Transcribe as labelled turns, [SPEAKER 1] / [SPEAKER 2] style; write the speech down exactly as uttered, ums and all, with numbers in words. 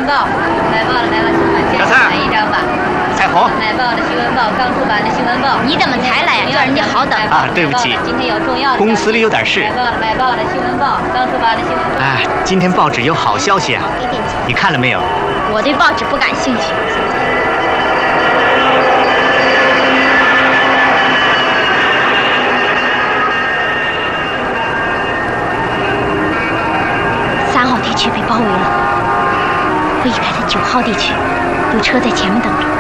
[SPEAKER 1] 闻报，买报的买报新闻，先买一张吧。
[SPEAKER 2] 彩虹，
[SPEAKER 1] 买报的新闻报，刚出版的新闻报。
[SPEAKER 3] 你怎么才来呀？叫人家好等
[SPEAKER 2] 啊，对不起，
[SPEAKER 1] 今天有重要的。
[SPEAKER 2] 公司里有点事。
[SPEAKER 1] 买报的买报的新闻报，刚出版的新闻报。
[SPEAKER 2] 哎，今天报纸有好消息啊！你看了没有？
[SPEAKER 3] 我对报纸不感兴趣。三号地区被包围了，我已开在九号地区，有车在前面等着。